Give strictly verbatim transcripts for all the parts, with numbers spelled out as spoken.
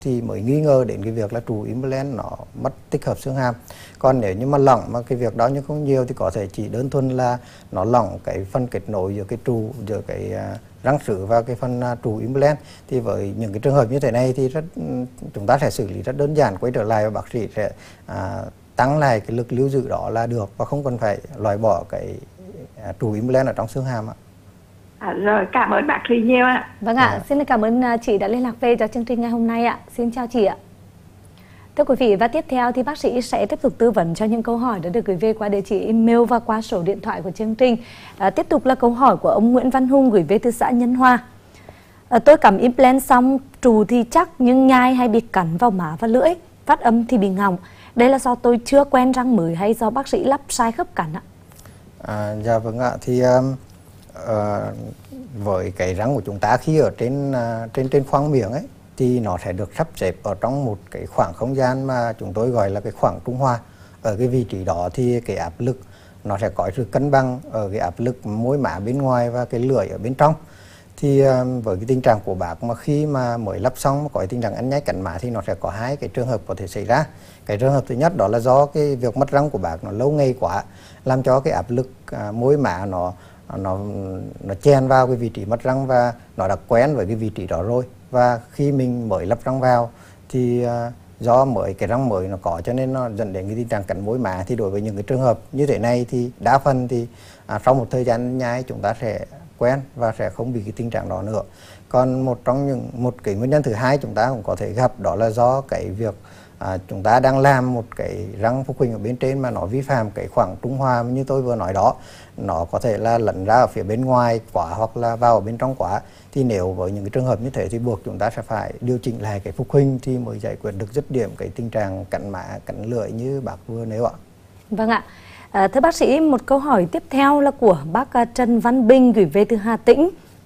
thì mới nghi ngờ đến cái việc là trụ implant nó mất tích hợp xương hàm. Còn nếu như mà lỏng mà cái việc đó nhưng không nhiều thì có thể chỉ đơn thuần là nó lỏng cái phần kết nối giữa cái trụ, giữa cái uh, răng sứ và cái phần uh, trụ implant. Thì với những cái trường hợp như thế này thì rất chúng ta sẽ xử lý rất đơn giản, quay trở lại và bác sĩ sẽ uh, tăng lại cái lực lưu giữ đó là được, và không cần phải loại bỏ cái uh, trụ implant ở trong xương hàm ạ. À, rồi, cảm ơn bác sĩ nhiều ạ. Vâng ạ, à. Xin cảm ơn chị đã liên lạc về cho chương trình ngày hôm nay ạ. Xin chào chị ạ. Thưa quý vị, và tiếp theo thì bác sĩ sẽ tiếp tục tư vấn cho những câu hỏi đã được gửi về qua địa chỉ email và qua số điện thoại của chương trình. À, tiếp tục là câu hỏi của ông Nguyễn Văn Hùng gửi về từ xã Nhân Hòa. À, tôi cắm implant xong, trụ thì chắc nhưng nhai hay bị cắn vào má và lưỡi, phát âm thì bị ngọng. Đây là do tôi chưa quen răng mới hay do bác sĩ lắp sai khớp cắn ạ? À, dạ vâng ạ, thì um, uh, với cái răng của chúng ta khi ở trên uh, trên trên khoang miệng ấy thì nó sẽ được sắp xếp ở trong một cái khoảng không gian mà chúng tôi gọi là cái khoảng trung hòa. Ở cái vị trí đó thì cái áp lực nó sẽ có sự cân bằng ở cái áp lực môi má bên ngoài và cái lưỡi ở bên trong. Thì um, với cái tình trạng của bác mà khi mà mới lắp xong mà có cái tình trạng ăn nhai cắn má thì nó sẽ có hai cái trường hợp có thể xảy ra. Cái trường hợp thứ nhất đó là do cái việc mất răng của bác nó lâu ngày quá, làm cho cái áp lực uh, môi má nó nó nó chen vào cái vị trí mất răng và nó đã quen với cái vị trí đó rồi. Và khi mình mới lắp răng vào thì uh, do mới cái răng mới nó có cho nên nó dẫn đến cái tình trạng cắn môi má. Thì đối với những cái trường hợp như thế này thì đa phần thì uh, sau một thời gian nhai chúng ta sẽ quen và sẽ không bị cái tình trạng đó nữa. Còn một trong những một cái nguyên nhân thứ hai chúng ta cũng có thể gặp đó là do cái việc à, chúng ta đang làm một cái răng phục hình ở bên trên mà nó vi phạm cái khoảng trung hòa như tôi vừa nói đó, nó có thể là lẫn ra ở phía bên ngoài quá hoặc là vào ở bên trong quá. Thì nếu với những cái trường hợp như thế thì buộc chúng ta sẽ phải điều chỉnh lại cái phục hình thì mới giải quyết được dứt điểm cái tình trạng cắn má cắn lưỡi như bác vừa nêu ạ. Vâng ạ. À, thưa bác sĩ, một câu hỏi tiếp theo là của bác Trần Văn Bình gửi về từ Hà Tĩnh.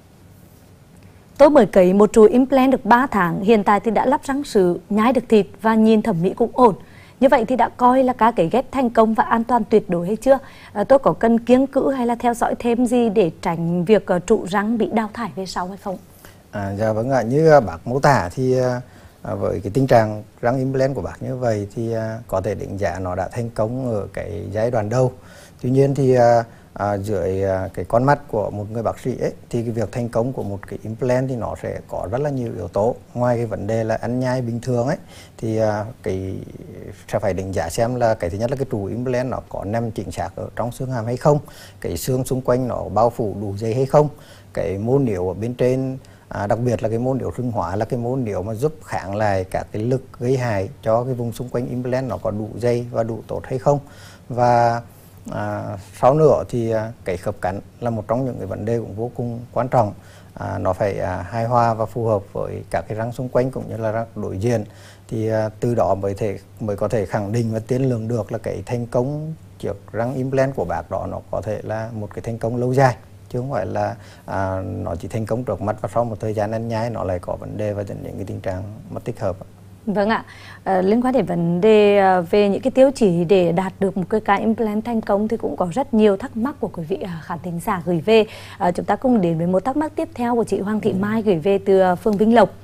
Tôi mới cấy một trụ implant được ba tháng, hiện tại thì đã lắp răng sứ, nhai được thịt và nhìn thẩm mỹ cũng ổn. Như vậy thì đã coi là ca cấy ghép thành công và an toàn tuyệt đối hay chưa? À, tôi có cần kiêng cữ hay là theo dõi thêm gì để tránh việc uh, trụ răng bị đào thải về sau hay không? À, dạ vâng ạ, như bác mô tả thì À, với cái tình trạng răng implant của bác như vậy thì à, có thể đánh giá nó đã thành công ở cái giai đoạn đầu. Tuy nhiên thì à, à, dưới à, cái con mắt của một người bác sĩ ấy, thì cái việc thành công của một cái implant thì nó sẽ có rất là nhiều yếu tố. Ngoài cái vấn đề là ăn nhai bình thường ấy thì à, cái sẽ phải đánh giá xem là cái thứ nhất là cái trụ implant nó có nằm chính xác ở trong xương hàm hay không, cái xương xung quanh nó bao phủ đủ dày hay không, cái mô niệu ở bên trên. À, đặc biệt là cái môn điệu sưng hóa là cái môn điệu mà giúp kháng lại các cái lực gây hại cho cái vùng xung quanh implant nó có đủ dày và đủ tốt hay không. Và à, sau nữa thì à, cái khớp cắn là một trong những cái vấn đề cũng vô cùng quan trọng. À, nó phải à, hài hòa và phù hợp với các cái răng xung quanh cũng như là răng đối diện. Thì à, từ đó mới thể mới có thể khẳng định và tiên lượng được là cái thành công chiếc răng implant của bác đó nó có thể là một cái thành công lâu dài, chứ không phải là à, nó chỉ thành công trước mắt và sau một thời gian ăn nhái nó lại có vấn đề và dẫn đến cái tình trạng mất tích hợp. Vâng ạ, à, liên quan đến vấn đề à, về những cái tiêu chí để đạt được một cái ca implant thành công thì cũng có rất nhiều thắc mắc của quý vị à, khán thính giả gửi về. À, chúng ta cùng đến với một thắc mắc tiếp theo của chị Hoàng Thị Mai gửi về từ phường Vĩnh Lộc.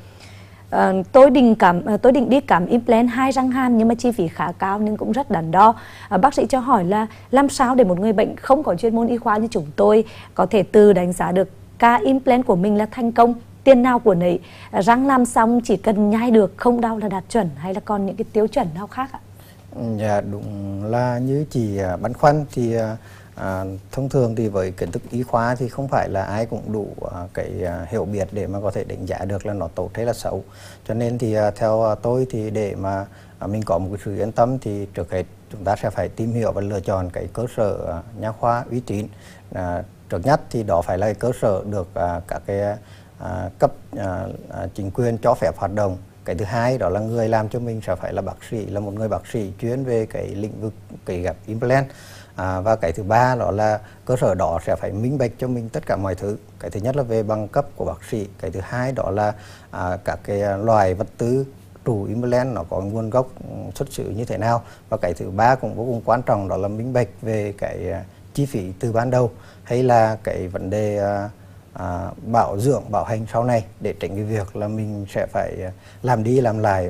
À, tôi định cảm tôi định đi cắm implant hai răng hàm nhưng mà chi phí khá cao nhưng cũng rất đắn đo. À, bác sĩ cho hỏi là làm sao để một người bệnh không có chuyên môn y khoa như chúng tôi có thể tự đánh giá được ca implant của mình là thành công, tiền nào của nấy, à, răng làm xong chỉ cần nhai được không đau là đạt chuẩn hay là còn những cái tiêu chuẩn nào khác ạ? Dạ đúng là như chị băn khoăn thì À, thông thường thì với kiến thức y khoa thì không phải là ai cũng đủ à, cái à, hiểu biết để mà có thể đánh giá được là nó tốt hay là xấu. Cho nên thì à, theo à, tôi thì để mà à, mình có một cái sự yên tâm thì trước hết chúng ta sẽ phải tìm hiểu và lựa chọn cái cơ sở à, nha khoa uy tín. À, trước nhất thì đó phải là cái cơ sở được à, các cái à, cấp à, à, chính quyền cho phép hoạt động. Cái thứ hai đó là người làm cho mình sẽ phải là bác sĩ, là một người bác sĩ chuyên về cái lĩnh vực cấy ghép implant. À, và cái thứ ba đó là cơ sở đó sẽ phải minh bạch cho mình tất cả mọi thứ. Cái thứ nhất là về bằng cấp của bác sĩ, cái thứ hai đó là à, các cái loại vật tư trụ implant nó có nguồn gốc xuất xứ như thế nào, và cái thứ ba cũng vô cùng quan trọng đó là minh bạch về cái chi phí từ ban đầu, hay là cái vấn đề à, à, bảo dưỡng bảo hành sau này, để tránh cái việc là mình sẽ phải làm đi làm lại